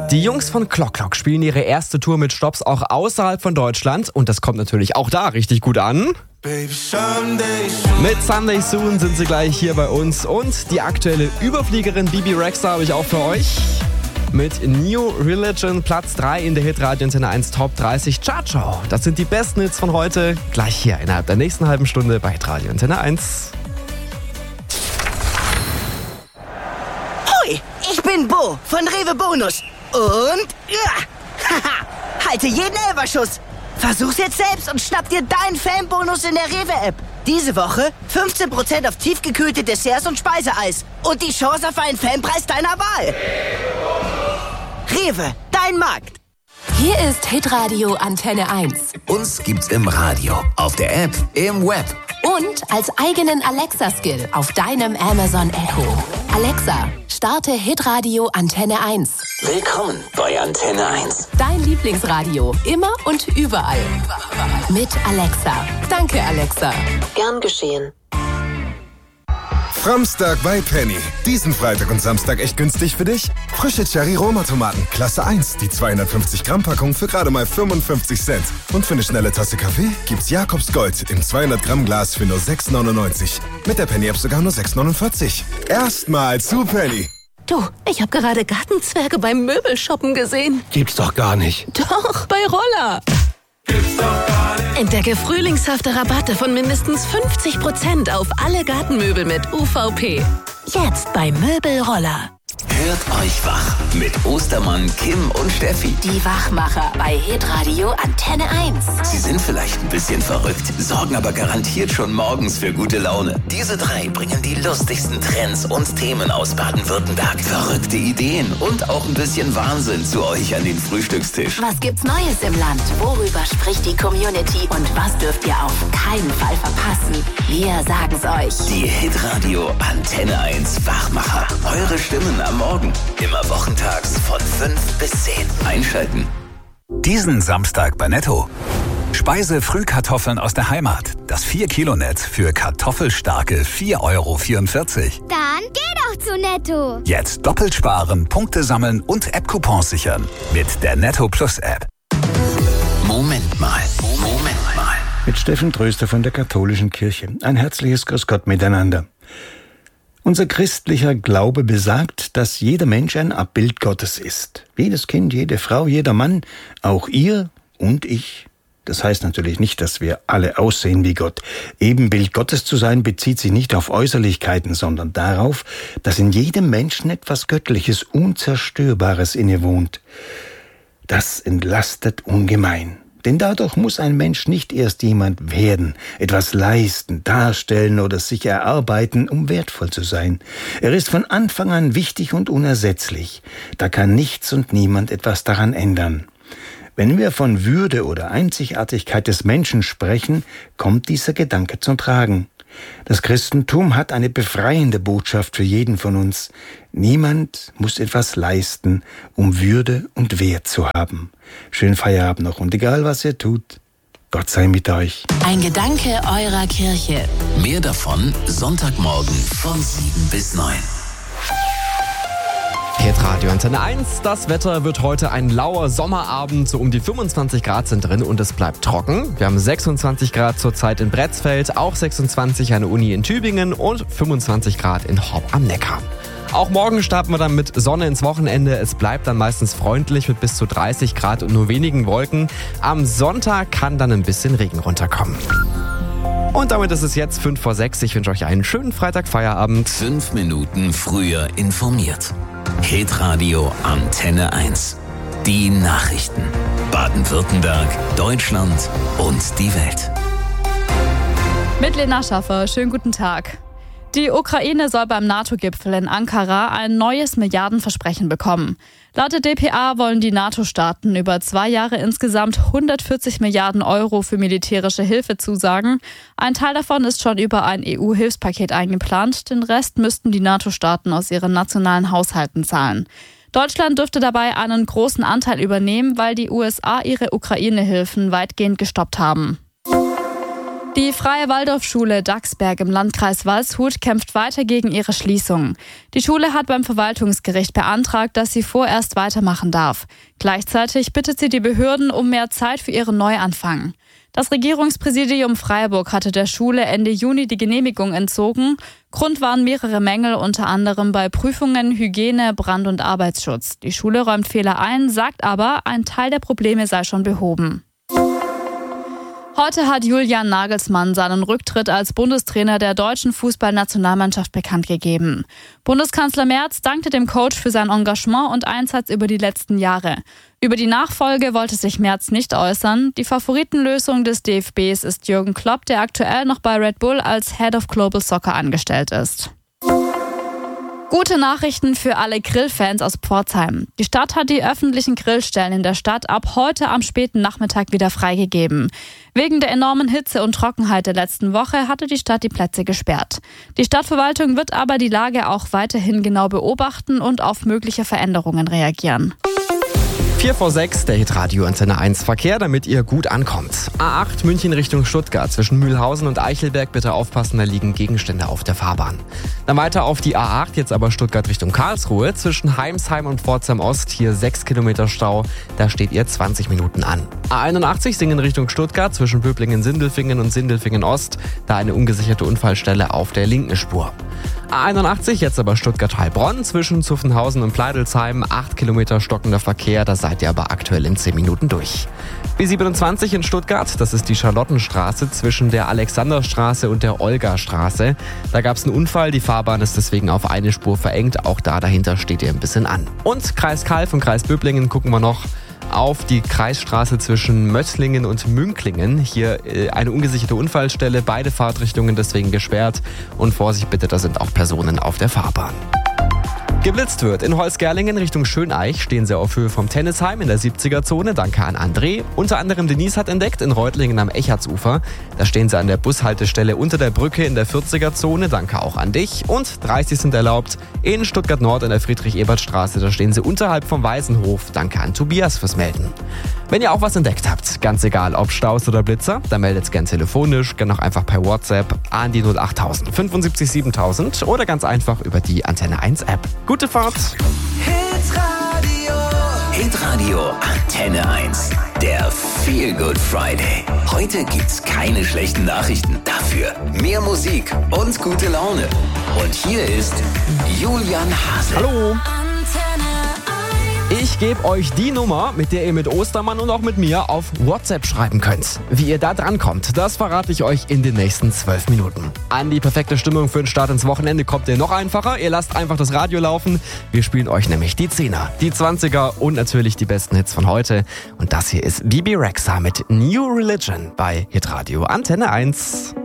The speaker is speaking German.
Die Jungs von Clock Clock spielen ihre erste Tour mit Stops auch außerhalb von Deutschland und das kommt natürlich auch da richtig gut an. Mit Sunday Soon sind sie gleich hier bei uns und die aktuelle Überfliegerin Bebe Rexha habe ich auch für euch. Mit New Religion Platz 3 in der Hitradio Antenne 1 Top 30 Chartshow. Das sind die besten Hits von heute, gleich hier innerhalb der nächsten halben Stunde bei Hitradio Antenne 1. Hoi, ich bin Bo von Rewe Bonus. Und halte jeden Elferschuss. Versuch's jetzt selbst und schnapp dir deinen Fanbonus in der Rewe-App. Diese Woche 15% auf tiefgekühlte Desserts und Speiseeis. Und die Chance auf einen Fanpreis deiner Wahl. Rewe, dein Markt. Hier ist Hitradio Antenne 1. Uns gibt's im Radio, auf der App, im Web. Und als eigenen Alexa-Skill auf deinem Amazon Echo. Alexa, starte Hitradio Antenne 1. Willkommen bei Antenne 1. Dein Lieblingsradio, immer und überall. Mit Alexa. Danke, Alexa. Gern geschehen. Framstag bei Penny. Diesen Freitag und Samstag echt günstig für dich? Frische Cherry-Roma-Tomaten, Klasse 1, die 250-Gramm-Packung für gerade mal 55 Cent. Und für eine schnelle Tasse Kaffee gibt's Jakobs Gold im 200-Gramm-Glas für nur 6,99. Mit der Penny-App sogar nur 6,49. Erstmal zu Penny. Du, ich habe gerade Gartenzwerge beim Möbelshoppen gesehen. Gibt's doch gar nicht. Doch, bei Roller. Gibt's doch gar nicht. Entdecke frühlingshafte Rabatte von mindestens 50% auf alle Gartenmöbel mit UVP. Jetzt bei Möbelroller. Hört euch wach mit Ostermann, Kim und Steffi. Die Wachmacher bei Hitradio Antenne 1. Sie sind vielleicht ein bisschen verrückt, sorgen aber garantiert schon morgens für gute Laune. Diese drei bringen die lustigsten Trends und Themen aus Baden-Württemberg. Verrückte Ideen und auch ein bisschen Wahnsinn zu euch an den Frühstückstisch. Was gibt's Neues im Land? Worüber spricht die Community? Und was dürft ihr auf keinen Fall verpassen? Wir sagen's euch. Die Hitradio Antenne 1 Wachmacher. Eure Stimmen am Morgen. Immer wochentags von 5 bis 10. Einschalten. Diesen Samstag bei Netto. Speise-Frühkartoffeln aus der Heimat. Das 4-Kilo-Netz für kartoffelstarke 4,44 €. Dann geh doch zu Netto. Jetzt doppelt sparen, Punkte sammeln und App-Coupons sichern. Mit der Netto Plus App. Moment mal. Mit Steffen Tröster von der Katholischen Kirche. Ein herzliches Grüß Gott miteinander. Unser christlicher Glaube besagt, dass jeder Mensch ein Abbild Gottes ist. Jedes Kind, jede Frau, jeder Mann, auch ihr und ich. Das heißt natürlich nicht, dass wir alle aussehen wie Gott. Ebenbild Gottes zu sein bezieht sich nicht auf Äußerlichkeiten, sondern darauf, dass in jedem Menschen etwas Göttliches, Unzerstörbares innewohnt. Das entlastet ungemein. Denn dadurch muss ein Mensch nicht erst jemand werden, etwas leisten, darstellen oder sich erarbeiten, um wertvoll zu sein. Er ist von Anfang an wichtig und unersetzlich. Da kann nichts und niemand etwas daran ändern. Wenn wir von Würde oder Einzigartigkeit des Menschen sprechen, kommt dieser Gedanke zum Tragen. Das Christentum hat eine befreiende Botschaft für jeden von uns. Niemand muss etwas leisten, um Würde und Wert zu haben. Schönen Feierabend noch und egal was ihr tut, Gott sei mit euch. Ein Gedanke eurer Kirche. Mehr davon Sonntagmorgen von 7 bis 9. Hitradio Antenne 1. Das Wetter wird heute ein lauer Sommerabend. So um die 25 Grad sind drin und es bleibt trocken. Wir haben 26 Grad zurzeit in Bretzfeld, auch 26 an der Uni in Tübingen und 25 Grad in Horb am Neckar. Auch morgen starten wir dann mit Sonne ins Wochenende. Es bleibt dann meistens freundlich mit bis zu 30 Grad und nur wenigen Wolken. Am Sonntag kann dann ein bisschen Regen runterkommen. Und damit ist es jetzt 5 vor 6. Ich wünsche euch einen schönen Freitagfeierabend. 5 Minuten früher informiert. Hitradio Antenne 1. Die Nachrichten. Baden-Württemberg, Deutschland und die Welt. Mit Lena Schaffer, schönen guten Tag. Die Ukraine soll beim NATO-Gipfel in Ankara ein neues Milliardenversprechen bekommen. Laut der dpa wollen die NATO-Staaten über 2 Jahre insgesamt 140 Milliarden Euro für militärische Hilfe zusagen. Ein Teil davon ist schon über ein EU-Hilfspaket eingeplant. Den Rest müssten die NATO-Staaten aus ihren nationalen Haushalten zahlen. Deutschland dürfte dabei einen großen Anteil übernehmen, weil die USA ihre Ukraine-Hilfen weitgehend gestoppt haben. Die Freie Waldorfschule Dachsberg im Landkreis Waldshut kämpft weiter gegen ihre Schließung. Die Schule hat beim Verwaltungsgericht beantragt, dass sie vorerst weitermachen darf. Gleichzeitig bittet sie die Behörden um mehr Zeit für ihren Neuanfang. Das Regierungspräsidium Freiburg hatte der Schule Ende Juni die Genehmigung entzogen. Grund waren mehrere Mängel, unter anderem bei Prüfungen, Hygiene, Brand- und Arbeitsschutz. Die Schule räumt Fehler ein, sagt aber, ein Teil der Probleme sei schon behoben. Heute hat Julian Nagelsmann seinen Rücktritt als Bundestrainer der deutschen Fußballnationalmannschaft bekannt gegeben. Bundeskanzler Merz dankte dem Coach für sein Engagement und Einsatz über die letzten Jahre. Über die Nachfolge wollte sich Merz nicht äußern. Die Favoritenlösung des DFBs ist Jürgen Klopp, der aktuell noch bei Red Bull als Head of Global Soccer angestellt ist. Gute Nachrichten für alle Grillfans aus Pforzheim. Die Stadt hat die öffentlichen Grillstellen in der Stadt ab heute am späten Nachmittag wieder freigegeben. Wegen der enormen Hitze und Trockenheit der letzten Woche hatte die Stadt die Plätze gesperrt. Die Stadtverwaltung wird aber die Lage auch weiterhin genau beobachten und auf mögliche Veränderungen reagieren. 5:45, der Hitradio Antenne 1 Verkehr, damit ihr gut ankommt. A8 München Richtung Stuttgart. Zwischen Mühlhausen und Eichelberg bitte aufpassen, da liegen Gegenstände auf der Fahrbahn. Dann weiter auf die A8, jetzt aber Stuttgart Richtung Karlsruhe. Zwischen Heimsheim und Pforzheim Ost, hier 6 Kilometer Stau, da steht ihr 20 Minuten an. A81 Singen Richtung Stuttgart, zwischen Böblingen-Sindelfingen und Sindelfingen-Ost, da eine ungesicherte Unfallstelle auf der linken Spur. A81, jetzt aber Stuttgart-Heilbronn, zwischen Zuffenhausen und Pleidelsheim, 8 Kilometer stockender Verkehr, da seid ihr aber aktuell in 10 Minuten durch. B27 in Stuttgart, das ist die Charlottenstraße zwischen der Alexanderstraße und der Olgastraße. Da gab es einen Unfall, die Fahrbahn ist deswegen auf eine Spur verengt, auch da dahinter steht ihr ein bisschen an. Und Kreis Kalf und Kreis Böblingen gucken wir noch auf die Kreisstraße zwischen Möttlingen und Münklingen. Hier eine ungesicherte Unfallstelle, beide Fahrtrichtungen deswegen gesperrt. Und Vorsicht bitte, da sind auch Personen auf der Fahrbahn. Geblitzt wird. In Holzgerlingen Richtung Schöneich stehen sie auf Höhe vom Tennisheim in der 70er-Zone. Danke an André. Unter anderem Denise hat entdeckt in Reutlingen am Echartsufer. Da stehen sie an der Bushaltestelle unter der Brücke in der 40er-Zone. Danke auch an dich. Und 30 sind erlaubt in Stuttgart-Nord in der Friedrich-Ebert-Straße. Da stehen sie unterhalb vom Waisenhof. Danke an Tobias fürs Melden. Wenn ihr auch was entdeckt habt, ganz egal ob Staus oder Blitzer, dann meldet's gern telefonisch, gern auch einfach per WhatsApp an die 08000 75 7000 oder ganz einfach über die Antenne 1 App. Gute Fahrt! Hitradio Antenne 1. Der Feel Good Friday. Heute gibt's keine schlechten Nachrichten. Dafür mehr Musik und gute Laune. Und hier ist Julian Hase. Hallo! Ich gebe euch die Nummer, mit der ihr mit Ostermann und auch mit mir auf WhatsApp schreiben könnt. Wie ihr da drankommt, das verrate ich euch in den nächsten 12 Minuten. An die perfekte Stimmung für den Start ins Wochenende kommt ihr noch einfacher. Ihr lasst einfach das Radio laufen. Wir spielen euch nämlich die 10er, die 20er und natürlich die besten Hits von heute. Und das hier ist Bebe Rexha mit New Religion bei Hitradio Antenne 1.